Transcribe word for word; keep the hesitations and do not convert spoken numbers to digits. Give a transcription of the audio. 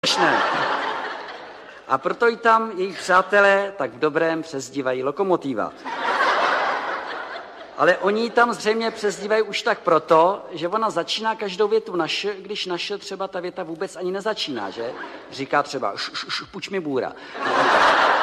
Ne. A proto ji tam jejich přátelé tak v dobrém přezdívají Lokomotiva. Ale oni ji tam zřejmě přezdívají už tak proto, že ona začíná každou větu na š, když na š třeba ta věta vůbec ani nezačíná, že? Říká třeba š, š, š, puč mi bůra.